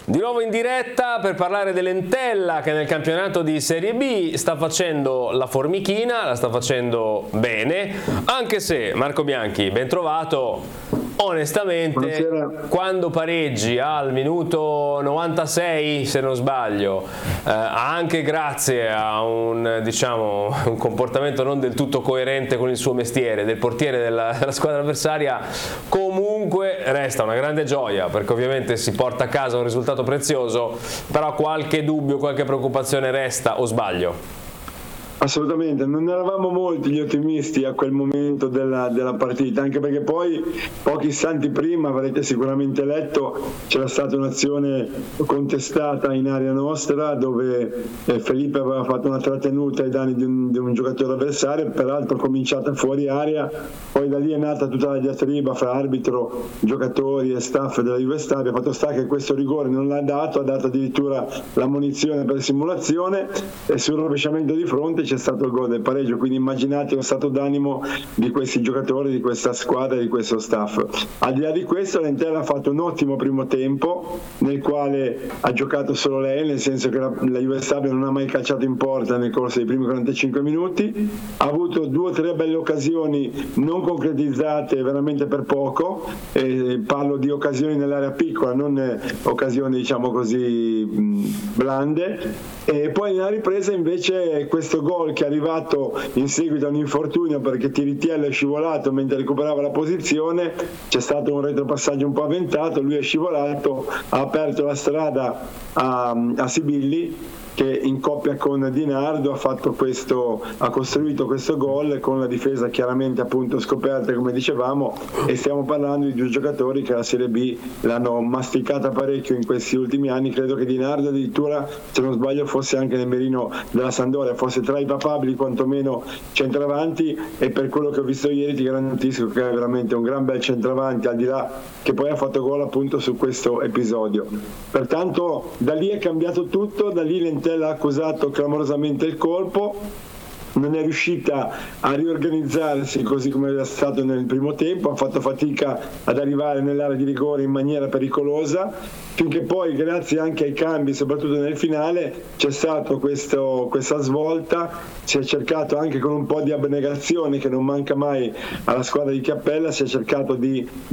Di nuovo in diretta per parlare dell'Entella che nel campionato di Serie B sta facendo la formichina, la sta facendo bene, anche se Marco Bianchi, ben trovato. Onestamente, buonasera. Quando pareggi al minuto 96, se non sbaglio, anche grazie a un comportamento non del tutto coerente con il suo mestiere del portiere della squadra avversaria, comunque resta una grande gioia, perché ovviamente si porta a casa un risultato prezioso, però qualche dubbio, qualche preoccupazione resta, o sbaglio? Assolutamente, non eravamo molti gli ottimisti a quel momento della partita, anche perché poi pochi istanti prima, avrete sicuramente letto, c'era stata un'azione contestata in area nostra dove Felipe aveva fatto una trattenuta ai danni di un giocatore avversario, peraltro cominciata fuori area, poi da lì è nata tutta la diatriba fra arbitro, giocatori e staff della Juve Stabia. Fatto sta che questo rigore non l'ha dato, ha dato addirittura l'ammonizione per simulazione e sul rovesciamento di fronte c'è stato il gol del pareggio, quindi immaginate lo stato d'animo di questi giocatori, di questa squadra e di questo staff. Al di là di questo, l'Entella ha fatto un ottimo primo tempo nel quale ha giocato solo lei, nel senso che la Juve Stabia non ha mai calciato in porta nel corso dei primi 45 minuti, ha avuto 2 o 3 belle occasioni non concretizzate veramente per poco, parlo di occasioni nell'area piccola, non occasioni diciamo così blande, e poi nella ripresa invece questo gol che è arrivato in seguito a un infortunio perché Tiritiello è scivolato mentre recuperava la posizione, c'è stato un retropassaggio un po' avventato, lui è scivolato, ha aperto la strada a Sibilli che in coppia con Di Nardo ha costruito questo gol con la difesa chiaramente appunto scoperta, come dicevamo, e stiamo parlando di 2 giocatori che la Serie B l'hanno masticata parecchio in questi ultimi anni. Credo che Di Nardo addirittura, se non sbaglio, fosse anche nel mirino della Sampdoria, fosse tra i papabili quantomeno centravanti, e per quello che ho visto ieri ti garantisco che è veramente un gran bel centravanti, al di là che poi ha fatto gol appunto su questo episodio. Pertanto da lì è cambiato tutto, da lì l'Entella ha accusato clamorosamente il colpo, non è riuscita a riorganizzarsi così come era stato nel primo tempo, ha fatto fatica ad arrivare nell'area di rigore in maniera pericolosa, finché poi grazie anche ai cambi, soprattutto nel finale, c'è stata questa svolta, si è cercato anche con un po' di abnegazione che non manca mai alla squadra di Chiappella, si è cercato di